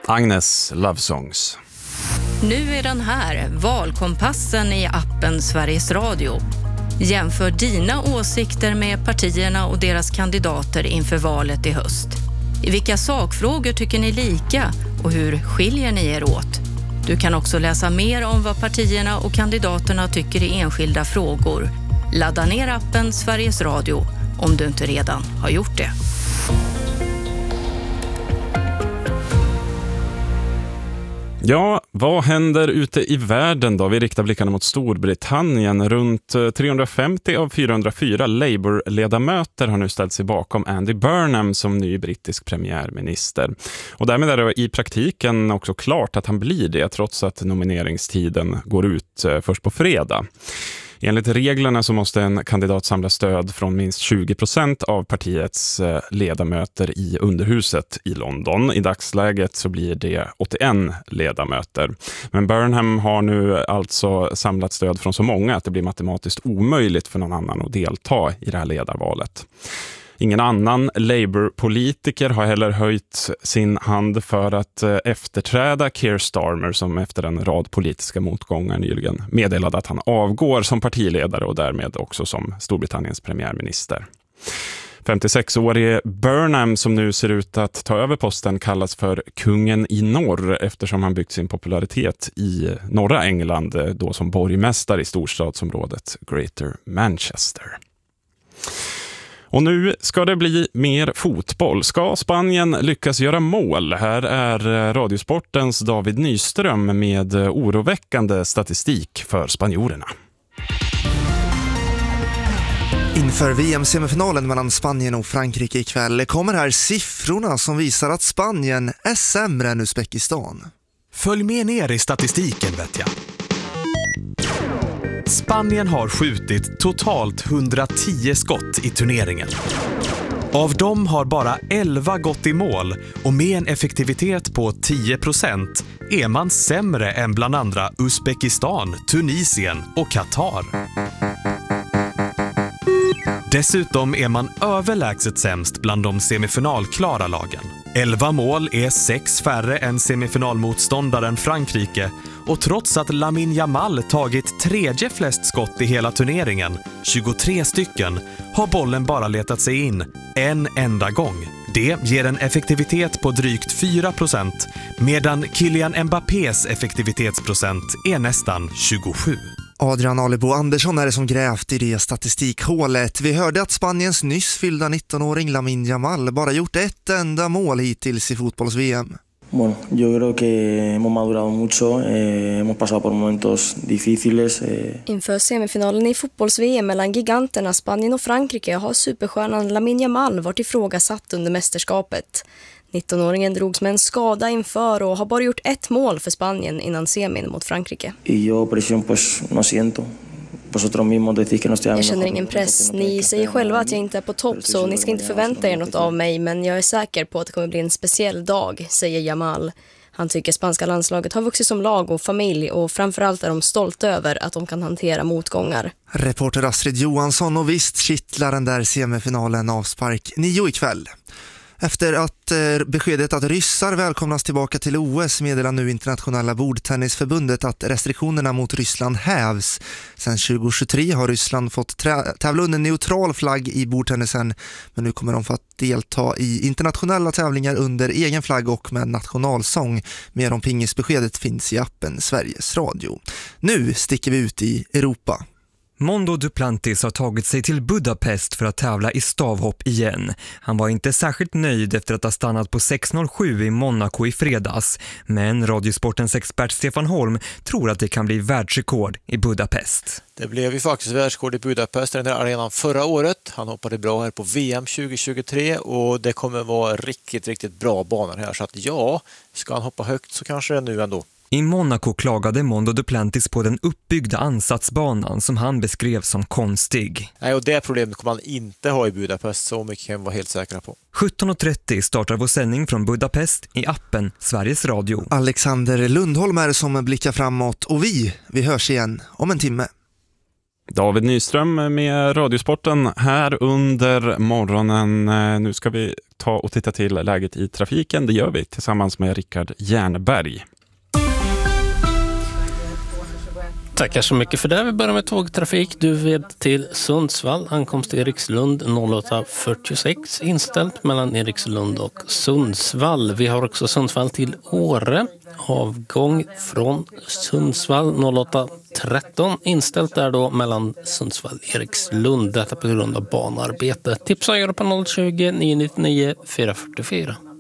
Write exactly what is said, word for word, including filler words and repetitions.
Agnes Love Songs. Nu är den här, valkompassen i appen Sveriges Radio. Jämför dina åsikter med partierna och deras kandidater inför valet i höst. I vilka sakfrågor tycker ni lika och hur skiljer ni er åt? Du kan också läsa mer om vad partierna och kandidaterna tycker i enskilda frågor. Ladda ner appen Sveriges Radio om du inte redan har gjort det. Ja, vad händer ute i världen då? Vi riktar blickarna mot Storbritannien. Runt trehundrafemtio av fyrahundrafyra Labour-ledamöter har nu ställt sig bakom Andy Burnham som ny brittisk premiärminister. Och därmed är det i praktiken också klart att han blir det, trots att nomineringstiden går ut först på fredag. Enligt reglerna så måste en kandidat samla stöd från minst tjugo procent av partiets ledamöter i underhuset i London. I dagsläget så blir det åttioen ledamöter. Men Burnham har nu alltså samlat stöd från så många att det blir matematiskt omöjligt för någon annan att delta i det här ledarvalet. Ingen annan Labour-politiker har heller höjt sin hand för att efterträda Keir Starmer som efter en rad politiska motgångar nyligen meddelade att han avgår som partiledare och därmed också som Storbritanniens premiärminister. femtiosexårige Burnham som nu ser ut att ta över posten kallas för kungen i norr eftersom han byggt sin popularitet i norra England då som borgmästare i storstadsområdet Greater Manchester. Och nu ska det bli mer fotboll. Ska Spanien lyckas göra mål? Här är Radiosportens David Nyström med oroväckande statistik för spanjorerna. Inför V M-semifinalen mellan Spanien och Frankrike ikväll kommer här siffrorna som visar att Spanien är sämre än Uzbekistan. Följ med ner i statistiken vet jag. Spanien har skjutit totalt hundratio skott i turneringen. Av dem har bara elva gått i mål och med en effektivitet på tio procent är man sämre än bland andra Uzbekistan, Tunisien och Qatar. Dessutom är man överlägset sämst bland de semifinalklara lagen. elva mål är sex färre än semifinalmotståndaren Frankrike och trots att Lamine Yamal tagit tredje flest skott i hela turneringen, tjugotre stycken, har bollen bara letat sig in en enda gång. Det ger en effektivitet på drygt fyra procent medan Kylian Mbappés effektivitetsprocent är nästan tjugosju. Adrian Alebo Andersson är det som grävt i det statistikhålet. Vi hörde att Spaniens nyss fyllda nittonåring Lamine Yamal bara gjort ett enda mål hittills i fotbolls-V M. Bueno, yo creo que hemos madurado mucho, eh, hemos pasado por momentos difíciles. Eh. Inför semifinalen i fotbolls-V M mellan giganterna Spanien och Frankrike har superstjärnan Lamine Yamal varit ifrågasatt under mästerskapet. nittonåringen drogs med en skada inför och har bara gjort ett mål för Spanien innan semin mot Frankrike. Y yo presión pues no siento. Jag känner ingen press. Ni säger själva att jag inte är på topp så ni ska inte förvänta er något av mig, men jag är säker på att det kommer bli en speciell dag, säger Yamal. Han tycker spanska landslaget har vuxit som lag och familj och framförallt är de stolta över att de kan hantera motgångar. Reporter Astrid Johansson, och visst kittlar den där semifinalen avspark nio ikväll. Efter att eh, beskedet att ryssar välkomnas tillbaka till O S meddelar nu internationella bordtennisförbundet att restriktionerna mot Ryssland hävs. Sedan tjugohundratjugotre har Ryssland fått trä- tävla under neutral flagg i bordtennisen, men nu kommer de få att delta i internationella tävlingar under egen flagg och med nationalsång. Mer om pingisbeskedet finns i appen Sveriges Radio. Nu sticker vi ut i Europa. Mondo Duplantis har tagit sig till Budapest för att tävla i stavhopp igen. Han var inte särskilt nöjd efter att ha stannat på sex noll sju i Monaco i fredags. Men Radiosportens expert Stefan Holm tror att det kan bli världsrekord i Budapest. Det blev ju faktiskt världsrekord i Budapest, den där arenan förra året. Han hoppade bra här på V M tjugohundratjugotre och det kommer vara riktigt, riktigt bra banor här. Så att ja, ska han hoppa högt så kanske det är nu ändå. I Monaco klagade Mondo Duplantis på den uppbyggda ansatsbanan som han beskrev som konstig. Nej, och det problemet kommer man inte ha i Budapest, så mycket kan vi vara helt säkra på. sjutton och trettio startar vår sändning från Budapest i appen Sveriges Radio. Alexander Lundholm är som blickar framåt och vi, vi hörs igen om en timme. David Nyström med Radiosporten här under morgonen. Nu ska vi ta och titta till läget i trafiken. Det gör vi tillsammans med Rickard Järnberg. Tackar så mycket för det. Vi börjar med tågtrafik. Du vet till Sundsvall. Ankomst till Erikslund noll åtta fyrtiosex. Inställt mellan Erikslund och Sundsvall. Vi har också Sundsvall till Åre. Avgång från Sundsvall noll åtta tretton. Inställt där då mellan Sundsvall och Erikslund. Detta på grund av banarbete. Tipsa gör på noll tjugo nio nittionio fyra fyrtiofyra.